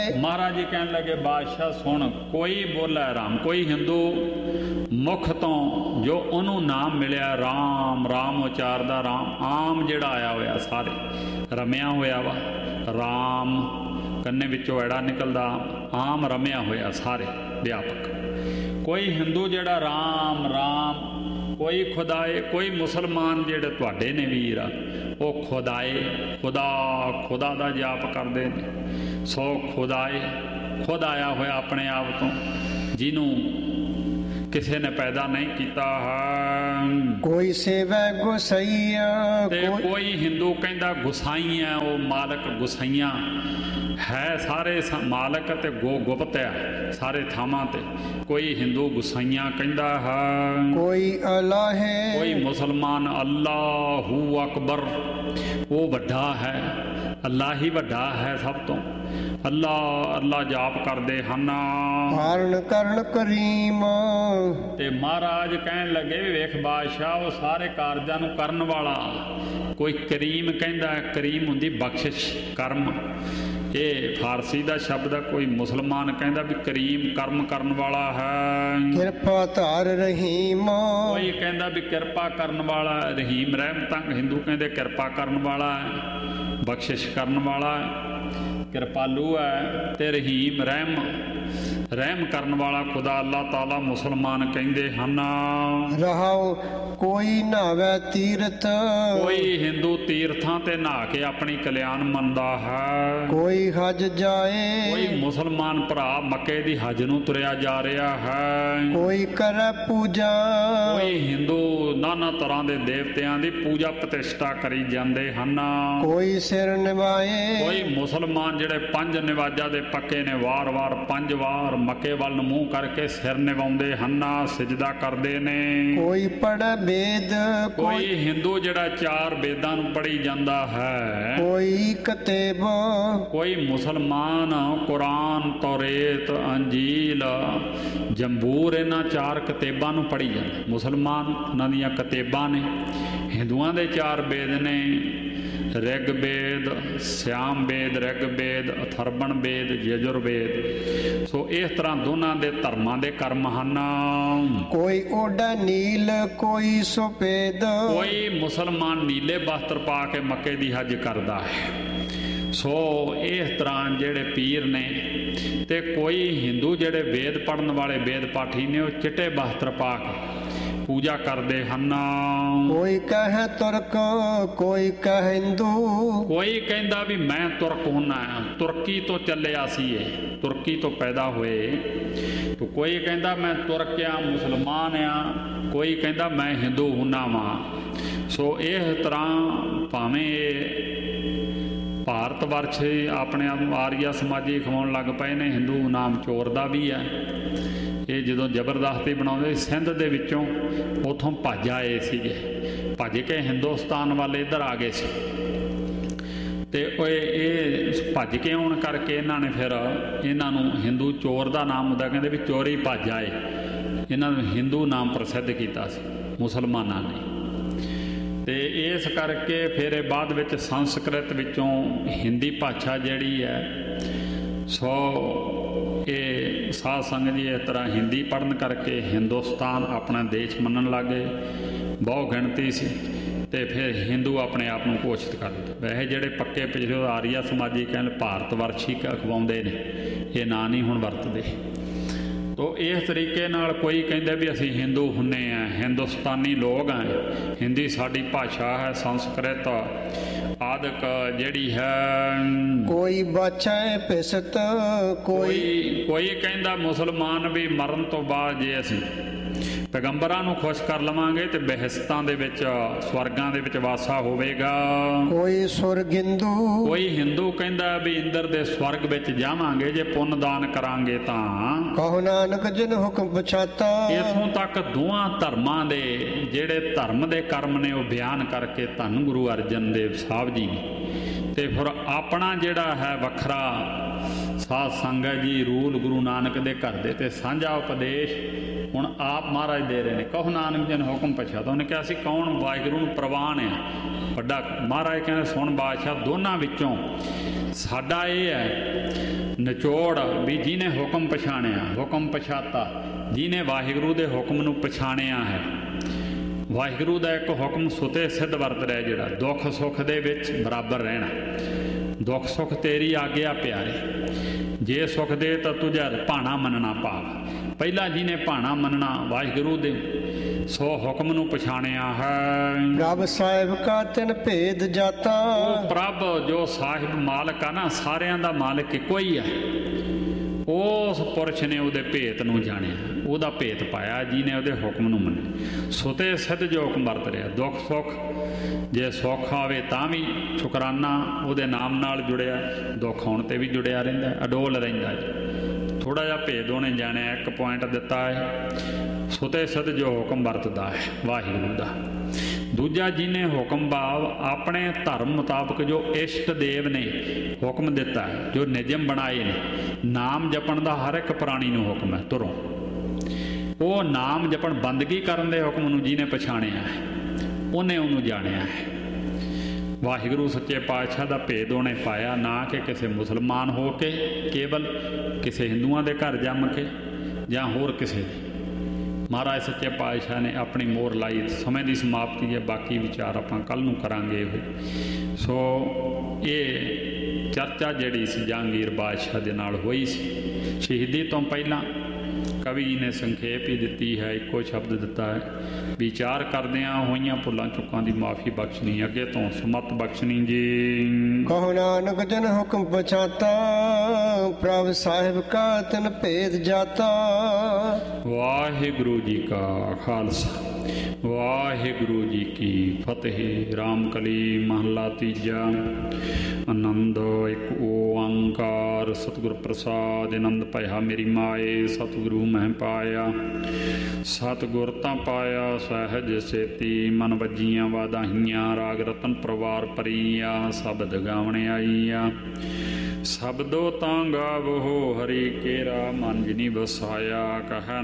महाराज जी कहने लगे बादशाह सुन, कोई बोला राम, कोई हिंदू मुख तो जो उन्होंने नाम मिलिया राम, राम उचारदा राम आम जिहड़ा आया होया सारे रमिया होया वा, राम कन्ने विचों एड़ा निकलदा आम रमिया होया सारे व्यापक। कोई हिंदू जिहड़ा राम राम, कोई खुदाए, कोई मुसलमान जिहड़े तुहाडे ने वीर आ वो खुदाए, खुदा खुदा दा जाप करदे ने। सो खुदाए खुद आया होया अपने आप तो, जिन्हों किसी ने पैदा नहीं किया है। कोई सेवा गुसाइया, कोई हिंदू कहंदा गुसाइया, वो मालक गुसाइया है सारे मालक ते गो गुप्त है सारे थावां ते। कोई हिंदू गुसाइया कहंदा है। कोई अल्लाह है, कोई मुसलमान अल्लाहू अकबर, वो वड्डा है, अल्लाह ही वड्डा है सब तो। अल्लाह अल्लाह जाप करते हैं। पारण करण करीम, ते महाराज कहन लगे वेख बादशाह वो सारे कारजां नूं करन वाला। कोई करीम कहंदा, करीम हुंदी बख्शिश कर्म, ये फारसी का शब्द है। कोई मुसलमान कहता भी करीम कर्म करन वाला है। किरपा धार रहीम, कोई कहता भी किरपा करन वाला है। रहीम रहमतां, हिंदू कहते किरपा करन वाला है, बख्शिश करन वाला है, कृपालू है। ते रहीम रहम करन वाला खुदा अल्लाह ताला मुसलमान कहते हैं। रहाओ कोई नहावे तीर्थ, कोई हिंदू तीर्थां ते नहा के अपनी कल्याण मनदा है। कोई हज जाए, कोई मुसलमान भरा मक्के दी हज नूं तुरिया जा रहा है। कोई करे पूजा, कोई हिंदू नाना तरह के देवतियां दी पूजा प्रतिष्ठा करी जांदे हन। कोई सिर निवाए, कोई मुसलमान जिहड़े पंज निवाजा दे पक्के ने वार वार 5 वार मक्के वल मूँह करके सिर निवाउंदे हन, सिजदा करदे ने। कोई पढ़े वेद, कोई हिंदू जिहड़ा 4 वेदां नूं पढ़ी जांदा है। कोई किताब, कोई मुसलमान कुरान तौरेत अंजील जंबूर इन्हां 4 किताबां नूं पढ़ी जांदा। मुसलमान उन्हां दीयां किताबां ने, हिंदुआं दे 4 वेद ने, ऋग्वेद श्याम वेद, ऋग्वेद अथर्वण वेद, यजुर्वेद। सो इस तरह दोनों के धर्मां दे कर्म हन। कोई ओढ़े नील, कोई सफेद, कोई मुसलमान नीले वस्त्र पा के मक्के दी हज करदा है। सो इस तरह जेड़े पीर ने ते कोई हिंदू जेड़े वेद पढ़न वाले वेद पाठी ने, वो चिट्टे वस्त्र पा के पूजा करते हैं। कोई कहे तुर्क, कोई कहे हिंदू, कोई कहता भी मैं तुर्क होना है, तुर्की तो चलिया सी, तुर्की तो पैदा हुए। तो कोई कहता मैं तुर्क आ मुसलमान आ, कोई कहता मैं हिंदू होना वा। सो इस तरह भावें भारत वर्ष अपने आप आर्या समाजी खवाउण लग पे ने। हिंदू नाम चोर दा भी है। ये जो जबरदस्ती बनाते सिंध दे विचों उतों भज आए सीगे, भज के हिंदुस्तान वाले इधर आ गए सी। ते ये भज के आने करके इन्होंने फिर इन्हों हिंदू चोर का नाम होता, कहते भी चोरी भज आए। इन्होंने हिंदू नाम प्रसिद्ध किया मुसलमाना ने। तो इस करके फिर बाद विच संस्कृत विचों हिंदी भाषा जिहड़ी है सो ये साध संगत जी इस तरह हिंदी पढ़न करके हिंदुस्तान अपना देश मनन लगे। बहुत गिणती सी ते फिर हिंदू अपने आप को घोषित कर दिया। वैसे जोड़े पक्के पिछले आर्या समाजी कहने भारत वर्ष ही अखवाउंदे ने, ये ना नहीं हुण वरतदे। तो इस तरीके नाल कोई कहंदे भी असीं हिंदू हुन्ने आ, हिंदुस्तानी लोग हैं, हिंदी साडी भाषा है, संस्कृत आदक जिहड़ी है। कोई बचाए पिसत, कोई कहंदा मुसलमान भी मरण तो बाद जे असीं पैगंबरां नूं खुश कर लवांगे तो बहिस्तां दे विच स्वर्गां दे विच वासा होवेगा। कोई सुरग हिंदू, कोई हिंदू कहंदा भी इंदर दे स्वर्ग विच जावांगे जे पुण्य दान करांगे तां। कहो नानक जिन हुक्म पछाता। इथों तक दोवां धर्मां दे जिहड़े धर्म दे कर्म ने वो बयान करके धन गुरु अर्जन देव साहब जी ने ते फिर अपना जिहड़ा है वखरा साध संगत जी रूल गुरु नानक दे घर दे ते साझा उपदेश हुण आप महाराज दे रहे हैं। कहो नानक जी ने हुक्म पुछया तो उन्हें कहा सी कौन वाहिगुरू नूं प्रवान है वड्डा। महाराज कहने सुन बादशाह दोनों विचों साडा ये है ਨਿਚੋੜ ਵੀ ਜਿਹਨੇ ਹੁਕਮ ਪਛਾਣਿਆ, ਹੁਕਮ ਪਛਾਤਾ, ਜਿਹਨੇ ਵਾਹਿਗੁਰੂ ਦੇ ਹੁਕਮ ਨੂੰ ਪਛਾਣਿਆ ਹੈ। ਵਾਹਿਗੁਰੂ ਦਾ ਇੱਕ ਹੁਕਮ ਸੁਤੇ ਸਿੱਧ ਵਰਤ ਰਿਹਾ, ਜਿਹੜਾ ਦੁੱਖ ਸੁੱਖ ਦੇ ਵਿੱਚ ਬਰਾਬਰ ਰਹਿਣਾ। ਦੁੱਖ ਸੁੱਖ ਤੇਰੀ ਆਗਿਆ ਪਿਆਰੇ, ਜੇ ਸੁੱਖ ਦੇ ਤਾਂ ਤੁਝਾ ਭਾਣਾ ਮੰਨਣਾ। ਭਾਵ ਪਹਿਲਾਂ ਜਿਹਨੇ ਭਾਣਾ ਮੰਨਣਾ ਵਾਹਿਗੁਰੂ ਦੇ ਸੋ ਹੁਕਮ ਨੂੰ ਪਛਾਣਿਆ ਹੈ। ਪ੍ਰਭ ਸਾਹਿਬ ਕਾ ਤਿਨ ਭੇਦ ਜਾਤਾ, ਉਹ ਪ੍ਰਭ ਜੋ ਸਾਹਿਬ ਮਾਲਕ ਆ ਨਾ, ਸਾਰਿਆਂ ਦਾ ਮਾਲਕ ਇੱਕੋ ਹੀ ਹੈ। ਉਸ ਪੁਰਸ਼ ਨੇ ਉਹਦੇ ਭੇਤ ਨੂੰ ਜਾਣਿਆ, ਉਹਦਾ ਭੇਤ ਪਾਇਆ ਜਿਹਨੇ ਉਹਦੇ ਹੁਕਮ ਨੂੰ ਮੰਨਿਆ। ਸੁਤੇ ਸਿੱਧ ਜੋ ਹੁਕਮ ਵਰਤ ਰਿਹਾ, ਦੁੱਖ ਸੁੱਖ, ਜੇ ਸੁੱਖ ਆਵੇ ਤਾਂ ਵੀ ਸ਼ੁਕਰਾਨਾ ਉਹਦੇ ਨਾਮ ਨਾਲ ਜੁੜਿਆ, ਦੁੱਖ ਆਉਣ 'ਤੇ ਵੀ ਜੁੜਿਆ ਰਹਿੰਦਾ, ਅਡੋਲ ਰਹਿੰਦਾ। ਥੋੜ੍ਹਾ ਜਿਹਾ ਭੇਦ ਉਹਨੇ ਜਾਣਿਆ, ਇੱਕ ਪੁਆਇੰਟ ਦਿੱਤਾ ਹੈ, ਸੁਤੇ ਸਿੱਧ ਜੋ ਹੁਕਮ ਵਰਤਦਾ ਹੈ ਵਾਹਿਗੁਰੂ ਦਾ। ਦੂਜਾ ਜਿਹਨੇ ਹੁਕਮ ਭਾਵ ਆਪਣੇ ਧਰਮ ਮੁਤਾਬਕ ਜੋ ਇਸ਼ਟ ਦੇਵ ਨੇ ਹੁਕਮ ਦਿੱਤਾ ਹੈ, ਜੋ ਨਿਯਮ ਬਣਾਏ ਨੇ, ਨਾਮ ਜਪਣ ਦਾ ਹਰ ਇੱਕ ਪ੍ਰਾਣੀ ਨੂੰ ਹੁਕਮ ਹੈ ਤੁਰੋਂ। ਉਹ ਨਾਮ ਜਪਣ ਬੰਦਗੀ ਕਰਨ ਦੇ ਹੁਕਮ ਨੂੰ ਜਿਹਨੇ ਪਛਾਣਿਆ ਹੈ, ਉਹਨੇ ਉਹਨੂੰ ਜਾਣਿਆ ਹੈ। ਵਾਹਿਗੁਰੂ ਸੱਚੇ ਪਾਤਸ਼ਾਹ ਦਾ ਭੇਦ ਉਹਨੇ ਪਾਇਆ, ਨਾ ਕਿ ਕਿਸੇ ਮੁਸਲਮਾਨ ਹੋ ਕੇ ਕੇਵਲ ਕਿਸੇ ਹਿੰਦੂਆਂ ਦੇ ਘਰ ਜੰਮ ਕੇ ਜਾਂ ਹੋਰ ਕਿਸੇ ਦੇ। ਮਹਾਰਾਜ ਸੱਚੇ ਪਾਤਸ਼ਾਹ ਨੇ ਆਪਣੀ ਮੋਹਰ ਲਾਈ। ਸਮੇਂ ਦੀ ਸਮਾਪਤੀ ਹੈ, ਬਾਕੀ ਵਿਚਾਰ ਆਪਾਂ ਕੱਲ੍ਹ ਨੂੰ ਕਰਾਂਗੇ। ਸੋ ਇਹ ਚਰਚਾ ਜਿਹੜੀ ਸੀ ਜਹਾਂਗੀਰ ਬਾਦਸ਼ਾਹ ਦੇ ਨਾਲ ਹੋਈ ਸੀ। ਸ਼ਹੀਦੀ ਤੋਂ ਪਹਿਲਾਂ ਕਵੀ ਜੀ ਨੇ ਸੰਖੇਪ ਹੀ ਦਿੱਤੀ ਹੈ, ਇੱਕੋ ਸ਼ਬਦ ਦਿੱਤਾ ਹੈ, ਵਿਚਾਰ ਕਰਦਿਆਂ ਹੋਈਆਂ ਭੁੱਲਾਂ ਚੁੱਕਾਂ ਦੀ ਮਾਫੀ ਬਖਸ਼ਣੀ, ਅੱਗੇ ਤੋਂ ਸਮਤ ਬਖਸ਼ਣੀ ਜੀ। ਕਹੋ ਨਾਨਕ ਜਨ ਹੁਕਮ ਪਛਾਤਾ, ਪ੍ਰਭ ਸਾਹਿਬ ਕਾ ਤਿਨ ਭੇਦ ਜਾਤਾ। ਵਾਹਿਗੁਰੂ ਜੀ ਕਾ ਖਾਲਸਾ, ਵਾਹਿਗੁਰੂ ਜੀ ਕੀ ਫਤਿਹ। ਰਾਮਕਲੀ ਮਹੱਲਾ ਤੀਜਾ। ਆਨੰਦ ਇੱਕ ਓੰਕਾਰ ਸਤਿਗੁਰ ਪ੍ਰਸਾਦਿ, ਆਨੰਦ ਭਇਆ ਮੇਰੀ ਮਾਏ, ਸਤਿਗੁਰੂ ਮਹਿ ਪਾਇਆ। ਸਤਿਗੁਰ ਤਾਂ ਪਾਇਆ ਸਹਿਜ ਸੇਤੀ, ਮਨ ਵੱਜੀਆਂ ਵਾਧਾਈਆਂ, ਰਾਗ ਰਤਨ ਪਰਵਾਰ ਭਰੀਆ, ਸ਼ਬਦ ਗਾਵਣ ਆਈਆ। ਸ਼ਬਦੋ ਤਾਂ ਗਾਵੋ ਹਰੀ ਕੇਰਾ, ਮਨ ਜਿਨੀ ਵਸਾਇਆ, ਕਹੈ